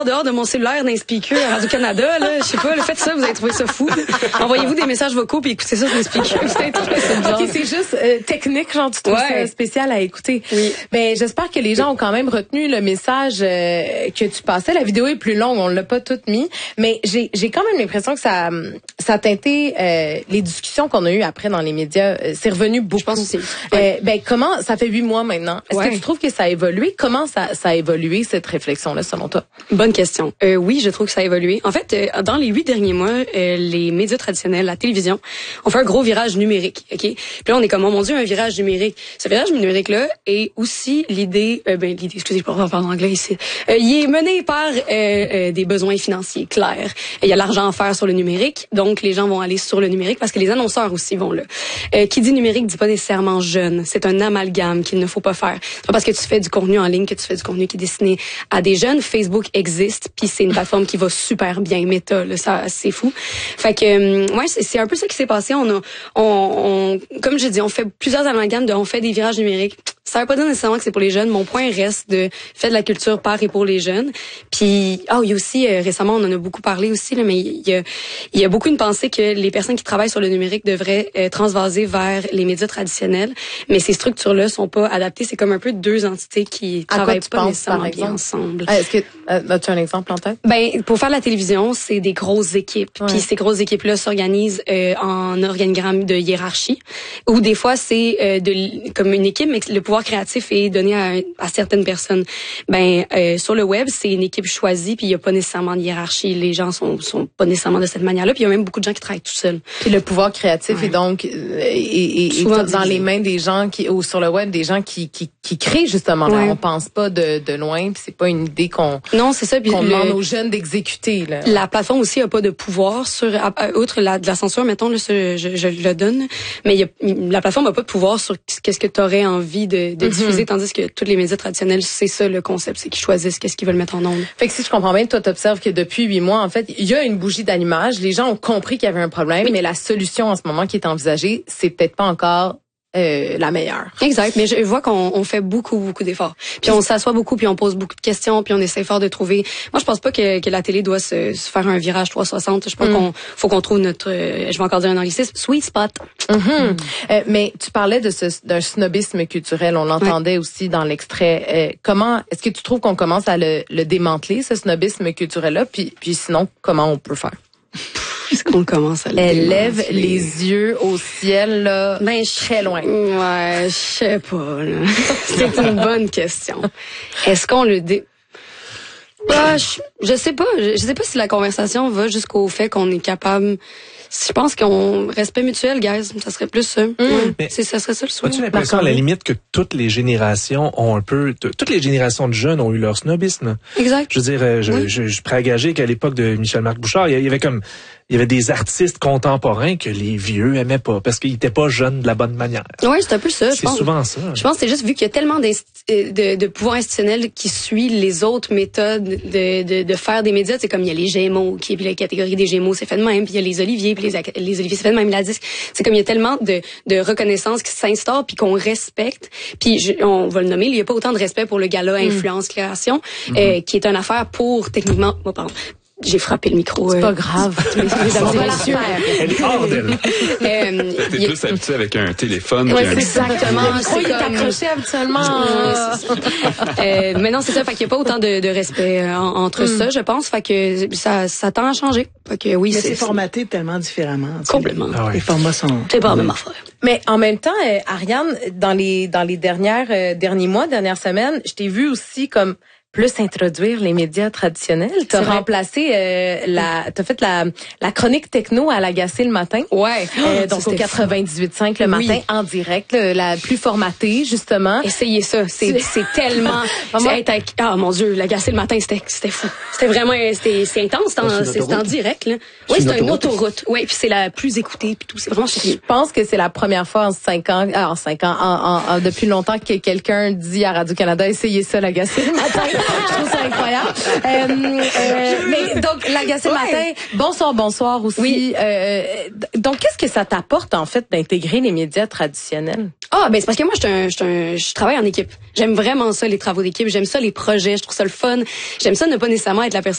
dehors de mon cellulaire d'un speaker à Radio-Canada, là, je sais pas, le fait ça, vous avez trouvé ça fou. Envoyez-vous des messages vocaux puis écoutez ça sur le speaker. Vous avez trouvé ça bizarre. OK, c'est juste technique, genre tu trouves ça spécial à écouter. Oui. Ben j'espère que les gens ont quand même retenu le message que tu passais. La vidéo est plus longue, on l'a pas toute mis, mais j'ai quand même l'impression que ça a teinté les discussions qu'on a eues après dans les médias. C'est revenu beaucoup. Je pense aussi. Ben comment ça fait 8 mois maintenant. Est-ce que tu trouves que ça a évolué? Comment ça a évolué cette réflexion-là selon toi? Bonne question. Oui, je trouve que ça a évolué. En fait, dans les 8 derniers mois, les médias traditionnels, la télévision, ont fait un gros virage numérique. Ok. Puis là, on est comme, oh mon Dieu, un virage numérique. Ce virage numérique-là est aussi l'idée, excusez, je parle en anglais ici. Il est mené par des besoins financiers clairs. Il y a l'argent à faire sur le numérique, donc les gens vont aller sur le numérique parce que les annonceurs aussi vont là. Qui dit numérique dit pas nécessairement jeune. C'est un amalgame qu'il ne faut pas faire. C'est pas parce que tu fais du contenu en ligne que tu fais du contenu qui est destiné à des jeunes. Facebook existe, puis c'est une plateforme qui va super bien. Meta, là, ça, c'est fou. Fait que, ouais, c'est un peu ça qui s'est passé. Comme je dis, on fait plusieurs amalgames on fait des virages numériques. Ça veut pas dire nécessairement que c'est pour les jeunes. Mon point reste de faire de la culture par et pour les jeunes. Puis, il y a aussi, récemment, on en a beaucoup parlé aussi, là, mais il y a beaucoup une pensée que les personnes qui travaillent sur le numérique devraient transvaser vers les médias traditionnels. Mais ces structures-là sont pas adaptées. C'est comme un peu deux entités qui travaillent pas nécessairement bien ensemble. Est-ce que, as-tu un exemple en tête? Ben, pour faire la télévision, c'est des grosses équipes. Ouais. Puis ces grosses équipes-là s'organisent en organigramme de hiérarchie. Ou des fois, c'est comme une équipe, mais le pouvoir créatif est donné à certaines personnes. Ben, sur le web, c'est une équipe choisie, puis il y a pas nécessairement de hiérarchie. Les gens sont pas nécessairement de cette manière-là. Puis il y a même beaucoup de gens qui travaillent tout seuls. Puis le pouvoir créatif est donc dans les mains des gens ou sur le web, des gens qui créent justement. Là. On pense pas de loin, puis c'est pas une idée qu'on c'est ça. Puis qu'on demande aux jeunes d'exécuter. Là. La plateforme aussi a pas de pouvoir sur outre de la censure, mettons là, je le donne, mais la plateforme a pas de pouvoir sur qu'est-ce que tu aurais envie de diffuser, tandis que tous les médias traditionnels, c'est ça le concept, c'est qu'ils choisissent qu'est-ce qu'ils veulent mettre en ondes. Fait que si je comprends bien, toi t'observes que depuis 8 mois, en fait, il y a une bougie d'allumage. Les gens ont compris qu'il y avait un problème, mais la solution en ce moment qui est envisagée, c'est peut-être pas encore la meilleure. Exact, mais je vois qu'on fait beaucoup d'efforts. Puis on s'assoit beaucoup, puis on pose beaucoup de questions, puis on essaie fort de trouver. Moi, je pense pas que la télé doit se faire un virage 360. Je pense qu'on faut qu'on trouve notre, je vais encore dire un anglicisme, sweet spot. Mais tu parlais d'un snobisme culturel. On l'entendait aussi dans l'extrait. Est-ce que tu trouves qu'on commence à le démanteler, ce snobisme culturel-là? Puis sinon, comment on peut faire? Est-ce qu'on commence à le Elle lève les yeux au ciel, là, très loin. Ouais, je sais pas, là. C'est une bonne question. Est-ce qu'on le je sais pas. Je sais pas si la conversation va jusqu'au fait qu'on est capable. Je pense qu'on respect mutuel, guys, ça serait plus ça. Ça serait ça le souhait. As-tu l'impression à la limite que toutes les générations ont toutes les générations de jeunes ont eu leur snobisme? Exact. Je veux dire, je suis prêt à gager qu'à l'époque de Michel-Marc Bouchard, il y avait des artistes contemporains que les vieux aimaient pas parce qu'ils étaient pas jeunes de la bonne manière. Oui, c'est un peu ça, je pense. C'est souvent ça. Je pense que c'est juste vu qu'il y a tellement de pouvoir institutionnel qui suit les autres méthodes de faire des médias. C'est comme il y a les Gémeaux, puis la catégorie des Gémeaux, c'est fait de même, puis il y a les Oliviers, puis les Oliviers, c'est fait de même, la disque. C'est comme il y a tellement de reconnaissance qui s'instaure puis qu'on respecte. Puis on va le nommer, il y a pas autant de respect pour le gala Influence Création, qui est une affaire pour techniquement, j'ai frappé le micro. C'est pas grave. Elle est hors d'elle. T'es plus habitué avec un téléphone. Ouais, exactement. Il est accroché habituellement. Mais non, c'est ça. Fait qu'il y a pas autant de respect entre ça, je pense. Fait que ça tend à changer. Fait que oui, mais c'est formaté tellement différemment. Complètement. Les formats sont. C'est pas la même affaire. Mais en même temps, Ariane, dans les derniers mois, dernières semaines, je t'ai vu aussi comme plus introduire les médias traditionnels. T'as remplacé t'as fait la chronique techno à l'Agacé le matin. Ouais. Donc au 98.5 le matin en direct, la plus formatée justement. Essayez ça, c'est tellement mon Dieu, l'Agacé le matin c'était fou. C'était vraiment c'est intense, c'est en direct là. Oui, c'est une autoroute. Ouais, puis c'est la plus écoutée puis tout, c'est vraiment Je pense que c'est la première fois en 5 ans depuis longtemps que quelqu'un dit à Radio-Canada essayez ça l'Agacé le matin. Je trouve ça incroyable. Mais donc, l'Agacé le matin, bonsoir aussi. Oui. Donc, qu'est-ce que ça t'apporte, en fait, d'intégrer les médias traditionnels? Ben c'est parce que moi, je travaille en équipe. J'aime vraiment ça, les travaux d'équipe. J'aime ça, les projets. Je trouve ça le fun. J'aime ça ne pas nécessairement être la personne